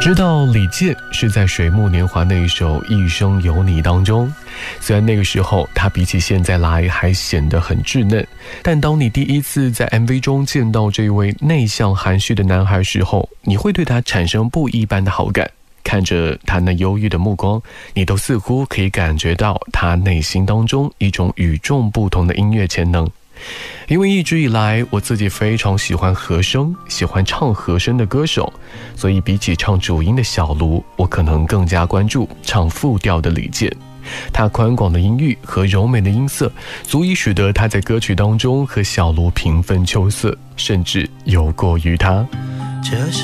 知道李健是在《水木年华》那一首《一生有你》当中，虽然那个时候他比起现在来还显得很稚嫩，但当你第一次在 MV 中见到这位内向含蓄的男孩时候，你会对他产生不一般的好感。看着他那忧郁的目光，你都似乎可以感觉到他内心当中一种与众不同的音乐潜能。因为一直以来我自己非常喜欢和声，喜欢唱和声的歌手，所以比起唱主音的小卢，我可能更加关注唱副调的李健。他宽广的音域和柔美的音色，足以使得他在歌曲当中和小卢平分秋色，甚至有过于他。 这是